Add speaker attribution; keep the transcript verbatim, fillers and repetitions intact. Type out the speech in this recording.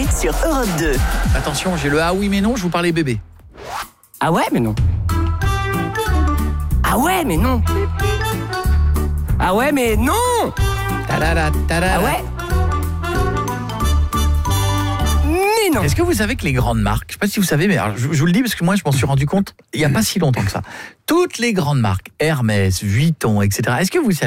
Speaker 1: l'été sur Europe deux.
Speaker 2: Attention, j'ai le ah oui mais non, je vous parlais bébé.
Speaker 3: Ah ouais, mais non. Ah ouais, mais non. Ah ouais, mais non.
Speaker 2: Ta-da-da, ta-da-da.
Speaker 3: Ah ouais. Mais non.
Speaker 2: Est-ce que vous savez que les grandes marques, je ne sais pas si vous savez, mais alors, je, je vous le dis parce que moi je m'en suis rendu compte il n'y a pas si longtemps que ça. Toutes les grandes marques, Hermès, Vuitton, et cetera. Est-ce que vous savez